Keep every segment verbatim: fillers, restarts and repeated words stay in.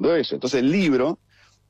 haciendo eso. Entonces el libro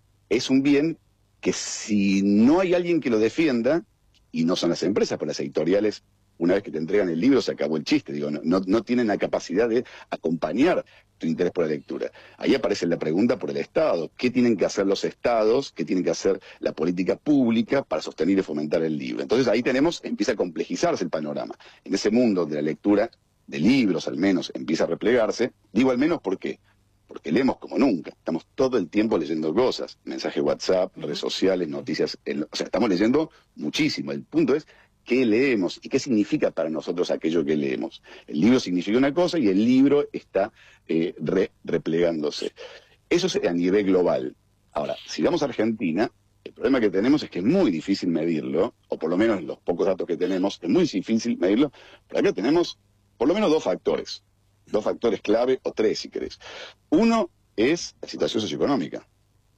es un bien que si no hay alguien que lo defienda, y no son las empresas, pero las editoriales, una vez que te entregan el libro se acabó el chiste, digo, no, no, no tienen la capacidad de acompañar tu interés por la lectura. Ahí aparece la pregunta por el Estado. ¿Qué tienen que hacer los Estados? ¿Qué tienen que hacer la política pública para sostener y fomentar el libro? Entonces ahí tenemos, empieza a complejizarse el panorama. En ese mundo de la lectura, de libros al menos, empieza a replegarse. Digo al menos ¿por qué? Porque leemos como nunca. Estamos todo el tiempo leyendo cosas. Mensajes WhatsApp, redes sociales, noticias. En, o sea, estamos leyendo muchísimo. El punto es qué leemos y qué significa para nosotros aquello que leemos. El libro significa una cosa y el libro está eh, re, replegándose. Eso es a nivel global. Ahora, si vamos a Argentina, el problema que tenemos es que es muy difícil medirlo, o por lo menos los pocos datos que tenemos, es muy difícil medirlo, pero acá tenemos por lo menos dos factores. Dos factores clave, o tres si querés. Uno es la situación socioeconómica.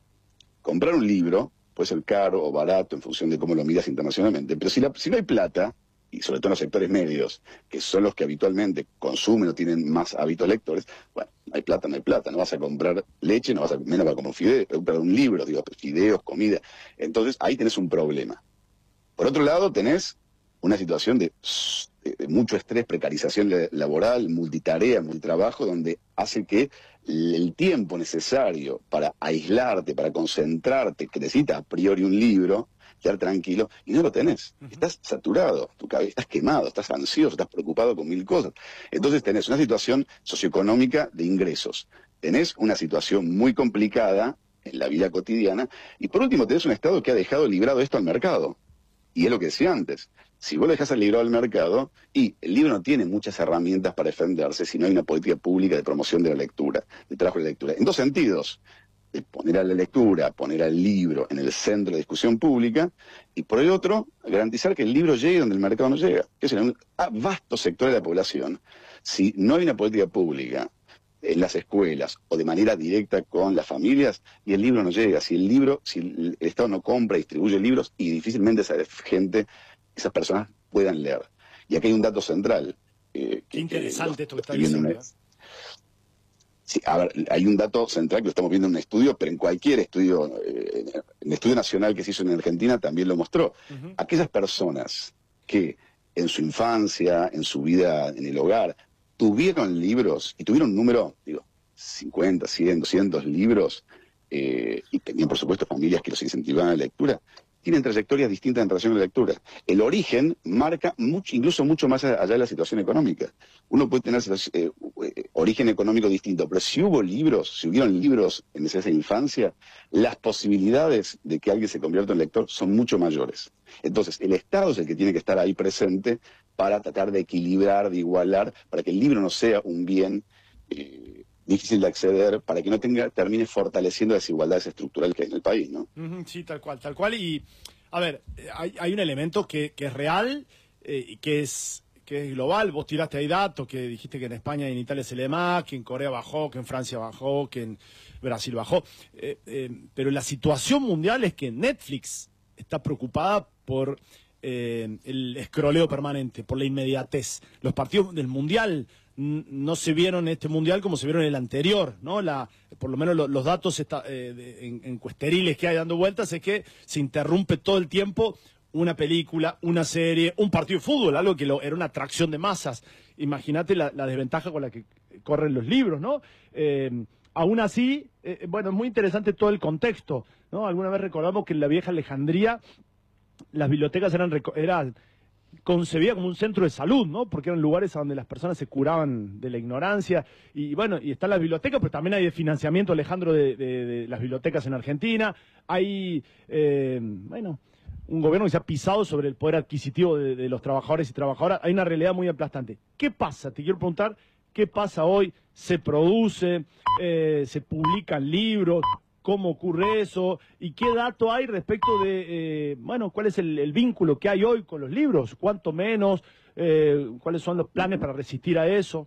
Comprar un libro puede ser caro o barato en función de cómo lo miras internacionalmente, pero si, la, si no hay plata, y sobre todo en los sectores medios, que son los que habitualmente consumen o tienen más hábitos lectores, bueno, no hay plata, no hay plata, no vas a comprar leche, no vas a menos para comprar un fideo, comprar un libro, digo, fideos, comida. Entonces ahí tenés un problema. Por otro lado, tenés una situación de, de, de mucho estrés, precarización laboral, multitarea, multitrabajo, donde hace que el tiempo necesario para aislarte, para concentrarte, que necesita a priori un libro, estar tranquilo, y no lo tenés. Uh-huh. Estás saturado, tu cabeza, estás quemado, estás ansioso, estás preocupado con mil cosas. Entonces tenés una situación socioeconómica de ingresos, tenés una situación muy complicada en la vida cotidiana, y por último tenés un Estado que ha dejado librado esto al mercado. Y es lo que decía antes, si vos dejás el libro al mercado, y el libro no tiene muchas herramientas para defenderse si no hay una política pública de promoción de la lectura, de trabajo de la lectura. En dos sentidos, de poner a la lectura, poner al libro en el centro de discusión pública, y por el otro, garantizar que el libro llegue donde el mercado no llega, que es en un vasto sector de la población. Si no hay una política pública en las escuelas o de manera directa con las familias, y el libro no llega. Si el libro, si el Estado no compra y distribuye libros, y difícilmente esa gente, esas personas puedan leer. Y aquí hay un dato central. Eh, Qué interesante que, esto que está diciendo. Una... Sí, a ver, hay un dato central que lo estamos viendo en un estudio, pero en cualquier estudio, eh, en el estudio nacional que se hizo en Argentina también lo mostró. Uh-huh. Aquellas personas que en su infancia, en su vida en el hogar, tuvieron libros, y tuvieron un número, digo, cincuenta, cien, doscientos libros, eh, y tenían, por supuesto, familias que los incentivaban a la lectura, tienen trayectorias distintas en relación a la lectura. El origen marca mucho, incluso mucho más allá de la situación económica. Uno puede tener eh, origen económico distinto, pero si hubo libros, si hubieron libros en esa infancia, las posibilidades de que alguien se convierta en lector son mucho mayores. Entonces, el Estado es el que tiene que estar ahí presente para tratar de equilibrar, de igualar, para que el libro no sea un bien eh, difícil de acceder, para que no tenga termine fortaleciendo las desigualdades estructurales que hay en el país, ¿no? Sí, tal cual, tal cual. Y, a ver, hay, hay un elemento que, que es real eh, y que es, que es global. Vos tiraste ahí datos, que dijiste que en España y en Italia se lee más, que en Corea bajó, que en Francia bajó, que en Brasil bajó. Eh, eh, pero la situación mundial es que Netflix está preocupada por eh, el escroleo permanente, por la inmediatez. Los partidos del Mundial no se vieron en este mundial como se vieron en el anterior, ¿no? La, por lo menos lo, los datos está, eh, de, en, en cuesteriles que hay dando vueltas es que se interrumpe todo el tiempo una película, una serie, un partido de fútbol, algo que lo, era una atracción de masas. Imagínate la, la desventaja con la que corren los libros, ¿no? Eh, aún así, eh, bueno, es muy interesante todo el contexto, ¿no? Alguna vez recordamos que en la vieja Alejandría las bibliotecas eran, eran concebida como un centro de salud, ¿no? Porque eran lugares donde las personas se curaban de la ignorancia. Y bueno, y están las bibliotecas, pero también hay de financiamiento, Alejandro, de, de, de las bibliotecas en Argentina. Hay, eh, bueno, un gobierno que se ha pisado sobre el poder adquisitivo de, de los trabajadores y trabajadoras. Hay una realidad muy aplastante. ¿Qué pasa? Te quiero preguntar, ¿qué pasa hoy? ¿Se produce? Eh, ¿Se publican libros? ¿Cómo ocurre eso? ¿Y qué dato hay respecto de, eh, bueno, cuál es el, el vínculo que hay hoy con los libros? ¿Cuánto menos? Eh, ¿Cuáles son los planes para resistir a eso?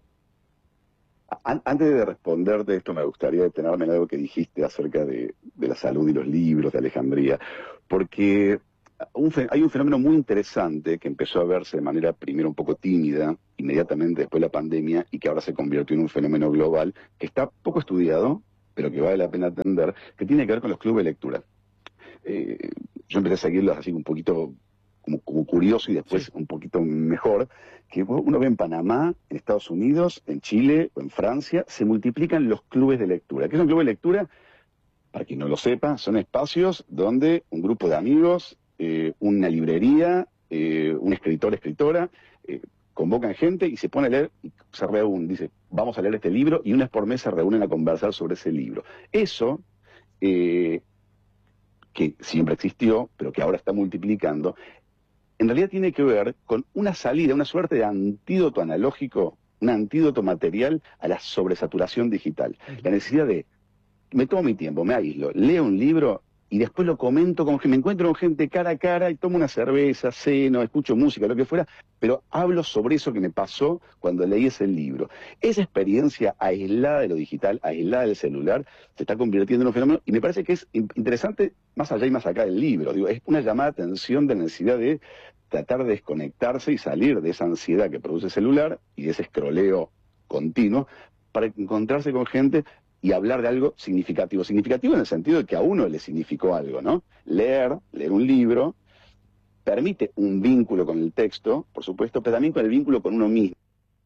Antes de responderte esto, me gustaría detenerme en algo que dijiste acerca de, de la salud y los libros de Alejandría, porque un, hay un fenómeno muy interesante que empezó a verse de manera primero un poco tímida, inmediatamente después de la pandemia, y que ahora se convirtió en un fenómeno global, que está poco estudiado, pero que vale la pena atender, que tiene que ver con los clubes de lectura. Eh, yo empecé a seguirlos así un poquito como, como curioso y después Sí. un poquito mejor, que uno ve en Panamá, en Estados Unidos, en Chile o en Francia, se multiplican los clubes de lectura. ¿Qué es un club de lectura? Para quien no lo sepa, son espacios donde un grupo de amigos, eh, una librería, eh, un escritor, escritora, eh, convocan gente y se pone a leer, y se reúnen, dice, vamos a leer este libro, y una vez por mes se reúnen a conversar sobre ese libro. Eso, eh, que siempre existió, pero que ahora está multiplicando, en realidad tiene que ver con una salida, una suerte de antídoto analógico, un antídoto material a la sobresaturación digital. La necesidad de, me tomo mi tiempo, me aíslo, leo un libro y después lo comento como que me encuentro con gente cara a cara y tomo una cerveza, ceno, escucho música, lo que fuera, pero hablo sobre eso que me pasó cuando leí ese libro. Esa experiencia aislada de lo digital, aislada del celular, se está convirtiendo en un fenómeno y me parece que es interesante más allá y más acá del libro. Digo, es una llamada de atención de la necesidad de tratar de desconectarse y salir de esa ansiedad que produce el celular y de ese escroleo continuo para encontrarse con gente y hablar de algo significativo. Significativo en el sentido de que a uno le significó algo, ¿no? Leer, leer un libro, permite un vínculo con el texto, por supuesto, pero también con el vínculo con uno mismo.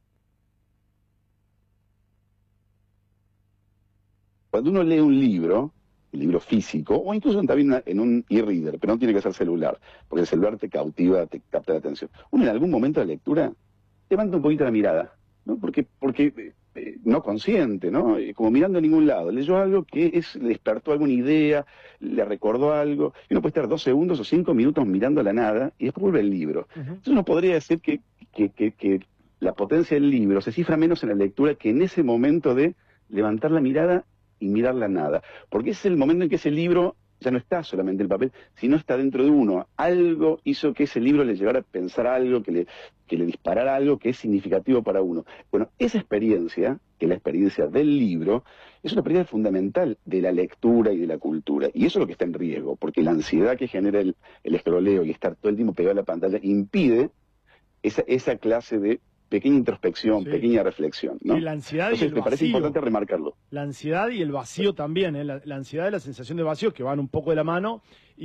Cuando uno lee un libro, un libro físico, o incluso también en un e-reader, pero no tiene que ser celular, porque el celular te cautiva, te capta la atención. Uno en algún momento de la lectura levanta un poquito la mirada, ¿no? Porque, porque eh, no consciente, ¿no? Eh, como mirando a ningún lado. Leyó algo que es, le despertó alguna idea, le recordó algo, y uno puede estar dos segundos o cinco minutos mirando a la nada, y después vuelve el libro. Uh-huh. Entonces uno podría decir que, que, que, que la potencia del libro se cifra menos en la lectura que en ese momento de levantar la mirada y mirar la nada. Porque ese es el momento en que ese libro ya no está solamente el papel, sino está dentro de uno. Algo hizo que ese libro le llevara a pensar algo, que le, que le disparara algo que es significativo para uno. Bueno, esa experiencia, que es la experiencia del libro, es una experiencia fundamental de la lectura y de la cultura. Y eso es lo que está en riesgo, porque la ansiedad que genera el, el escroleo y estar todo el tiempo pegado a la pantalla impide esa, esa clase de pequeña introspección, sí. pequeña reflexión, ¿no? Y la ansiedad Entonces, y el me vacío. parece importante remarcarlo. La ansiedad y el vacío también, ¿eh? la, la ansiedad y la sensación de vacío que van un poco de la mano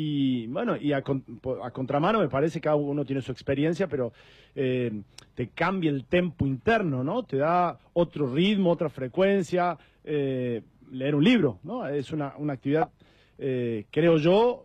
y bueno, y a, a contramano me parece que cada uno tiene su experiencia, pero eh, te cambia el tempo interno, ¿no? Te da otro ritmo, otra frecuencia, eh, leer un libro, ¿no? Es una, una actividad, eh, creo yo,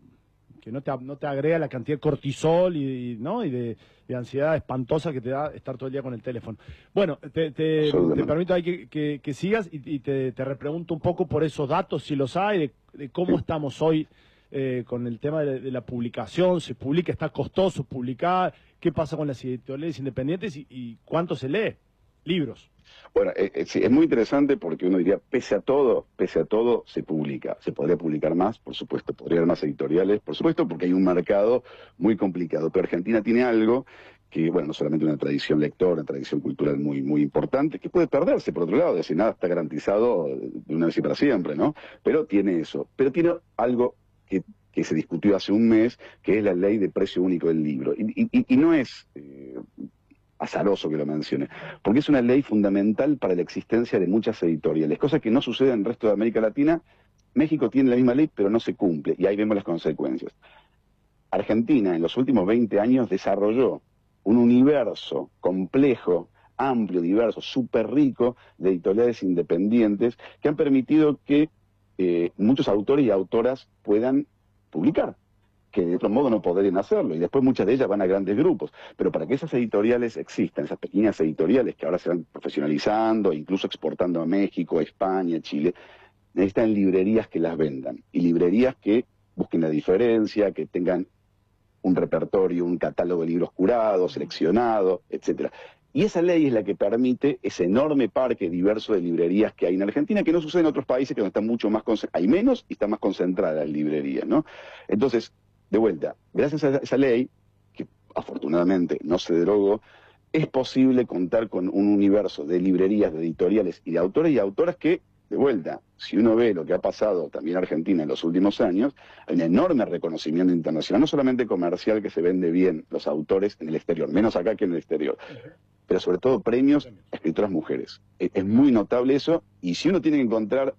que no te, no te agrega la cantidad de cortisol y, y, ¿no? y de, de ansiedad espantosa que te da estar todo el día con el teléfono. Bueno, te, te, te permito ahí que, que, que sigas y, y te, te repregunto un poco por esos datos, si los hay, de, de cómo estamos hoy eh, con el tema de, de la publicación, se publica, está costoso publicar, qué pasa con las editoriales independientes y, y cuánto se lee, libros. Bueno, eh, eh, sí, es muy interesante porque uno diría, pese a todo, pese a todo, se publica. Se podría publicar más, por supuesto, podría haber más editoriales, por supuesto, porque hay un mercado muy complicado. Pero Argentina tiene algo que, bueno, no solamente una tradición lectora, una tradición cultural muy, muy importante, que puede perderse, por otro lado, es decir, nada está garantizado de una vez y para siempre, ¿no? Pero tiene eso. Pero tiene algo que, que se discutió hace un mes, que es la ley de precio único del libro. Y, y, y no es... Eh, azaroso que lo mencione, porque es una ley fundamental para la existencia de muchas editoriales, cosa que no sucede en el resto de América Latina. México tiene la misma ley, pero no se cumple, y ahí vemos las consecuencias. Argentina, en los últimos veinte años, desarrolló un universo complejo, amplio, diverso, súper rico, de editoriales independientes, que han permitido que eh, muchos autores y autoras puedan publicar, que de otro modo no podrían hacerlo, y después muchas de ellas van a grandes grupos. Pero para que esas editoriales existan, esas pequeñas editoriales que ahora se van profesionalizando, incluso exportando a México, a España, a Chile, necesitan librerías que las vendan, y librerías que busquen la diferencia, que tengan un repertorio, un catálogo de libros curados, seleccionados, etcétera. Y esa ley es la que permite ese enorme parque diverso de librerías que hay en Argentina, que no sucede en otros países que donde están mucho más, hay menos y están más concentradas las librerías, ¿no? Entonces, de vuelta, gracias a esa ley, que afortunadamente no se derogó, es posible contar con un universo de librerías, de editoriales y de autores y autoras que, de vuelta, si uno ve lo que ha pasado también en Argentina en los últimos años, hay un enorme reconocimiento internacional, no solamente comercial, que se vende bien los autores en el exterior, menos acá que en el exterior, pero sobre todo premios a escritoras mujeres. Es muy notable eso, y si uno tiene que encontrar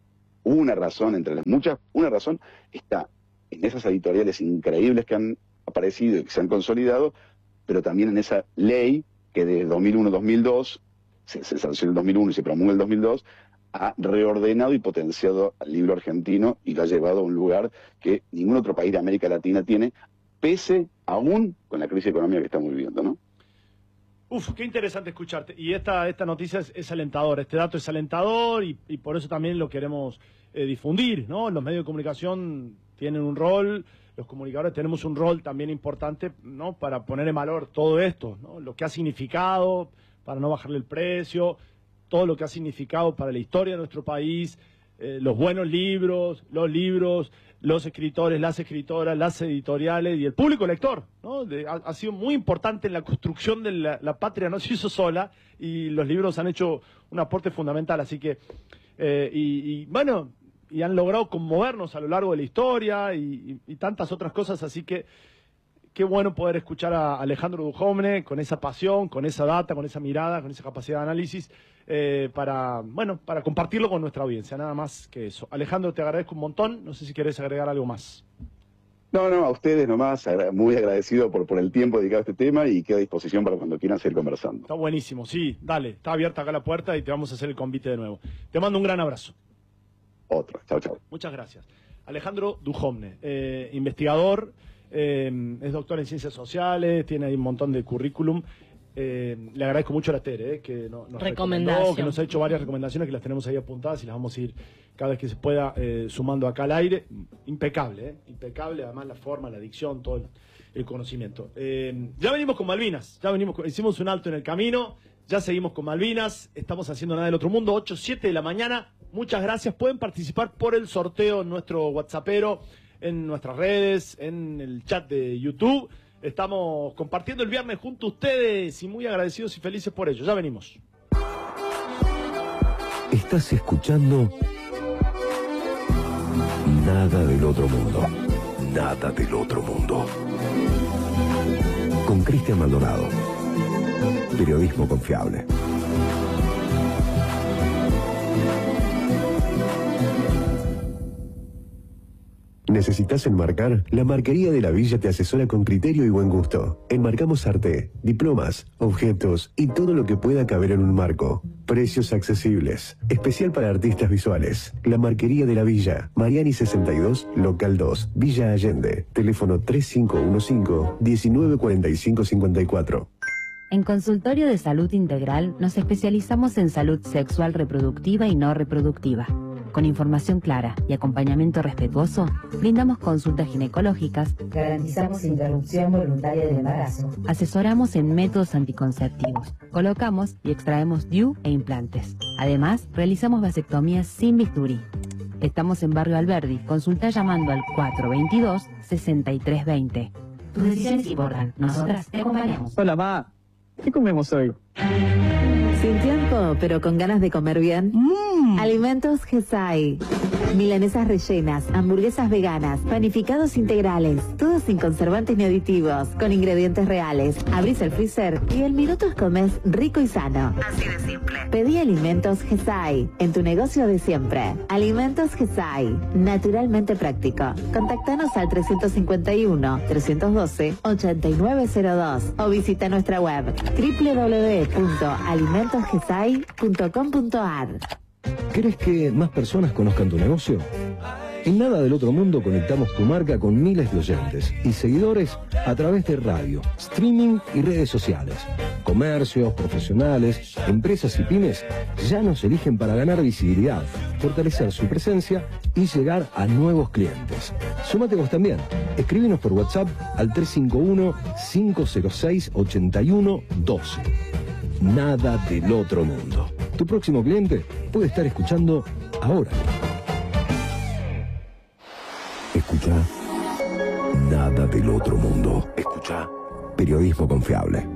una razón, entre las muchas, una razón está en esas editoriales increíbles que han aparecido y que se han consolidado, pero también en esa ley que de dos mil uno a dos mil dos, se, se sancionó en el dos mil uno y se promulga en el dos mil dos, ha reordenado y potenciado al libro argentino y lo ha llevado a un lugar que ningún otro país de América Latina tiene, pese aún con la crisis económica que estamos viviendo, ¿no? Uf, qué interesante escucharte. Y esta, esta noticia es, es alentadora, este dato es alentador y, y por eso también lo queremos eh, difundir, ¿no? Los medios de comunicación tienen un rol, los comunicadores tenemos un rol también importante, ¿no? Para poner en valor todo esto, ¿no? Lo que ha significado para no bajarle el precio, todo lo que ha significado para la historia de nuestro país, eh, los buenos libros, los libros, los escritores, las escritoras, las editoriales y el público lector, ¿no? De, ha, ha sido muy importante en la construcción de la, la patria, no se hizo sola y los libros han hecho un aporte fundamental, así que, eh, y, y bueno, y han logrado conmovernos a lo largo de la historia y, y, y tantas otras cosas, así que qué bueno poder escuchar a Alejandro Duhovne con esa pasión, con esa data, con esa mirada, con esa capacidad de análisis, eh, para, bueno, para compartirlo con nuestra audiencia, nada más que eso. Alejandro, te agradezco un montón, no sé si querés agregar algo más. No, no, a ustedes nomás, muy agradecido por, por el tiempo dedicado a este tema y quedo a disposición para cuando quieran seguir conversando. Está buenísimo, sí, dale, está abierta acá la puerta y te vamos a hacer el convite de nuevo. Te mando un gran abrazo. Otro, chao, chao. Muchas gracias. Alejandro Duhovne, eh, investigador, eh, es doctor en ciencias sociales, tiene ahí un montón de currículum. Eh, le agradezco mucho a la Tere, eh, que no, nos recomendó, que nos ha hecho varias recomendaciones que las tenemos ahí apuntadas y las vamos a ir cada vez que se pueda eh, sumando acá al aire. Impecable, eh, impecable, además la forma, la dicción, todo el, el conocimiento. Eh, ya venimos con Malvinas, ya venimos con, hicimos un alto en el camino, ya seguimos con Malvinas, estamos haciendo Nada del Otro Mundo, ocho, siete de la mañana. Muchas gracias, pueden participar por el sorteo en nuestro WhatsAppero, en nuestras redes, en el chat de YouTube. Estamos compartiendo el viernes junto a ustedes y muy agradecidos y felices por ello. Ya venimos. Estás escuchando Nada del Otro Mundo. Nada del Otro Mundo. Con Cristian Maldonado. Periodismo confiable. ¿Necesitas enmarcar? La Marquería de la Villa te asesora con criterio y buen gusto. Enmarcamos arte, diplomas, objetos y todo lo que pueda caber en un marco. Precios accesibles. Especial para artistas visuales. La Marquería de la Villa. Mariani sesenta y dos, local dos, Villa Allende. Teléfono tres cinco uno cinco, uno nueve cuatro cinco cinco cuatro. En Consultorio de Salud Integral nos especializamos en salud sexual reproductiva y no reproductiva. Con información clara y acompañamiento respetuoso, brindamos consultas ginecológicas, garantizamos interrupción voluntaria del embarazo, asesoramos en métodos anticonceptivos, colocamos y extraemos D I U e implantes. Además, realizamos vasectomías sin bisturí. Estamos en Barrio Alberdi, consulta llamando al cuatro veintidós, sesenta y tres veinte. Tus decisiones importan, nosotras te acompañamos. Hola, ma. ¿Qué comemos hoy? Sin tiempo, pero con ganas de comer bien. Mm. Alimentos Gesai. Milanesas rellenas, hamburguesas veganas, panificados integrales, todos sin conservantes ni aditivos, con ingredientes reales. Abrís el freezer y en minutos comes rico y sano. Así de simple. Pedí Alimentos Gesai en tu negocio de siempre. Alimentos Gesai, naturalmente práctico. Contactanos al tres cinco uno, tres uno dos, ocho nueve cero dos o visita nuestra web doble u doble u doble u punto alimentos gesai punto com punto a r. ¿Querés que más personas conozcan tu negocio? En Nada del Otro Mundo conectamos tu marca con miles de oyentes y seguidores a través de radio, streaming y redes sociales. Comercios, profesionales, empresas y pymes ya nos eligen para ganar visibilidad, fortalecer su presencia y llegar a nuevos clientes. Súmate vos también. Escríbenos por WhatsApp al tres cinco uno, cinco cero seis, ocho uno uno dos. Nada del Otro Mundo. Tu próximo cliente puede estar escuchando ahora. Escucha Nada del Otro Mundo. Escucha Periodismo Confiable.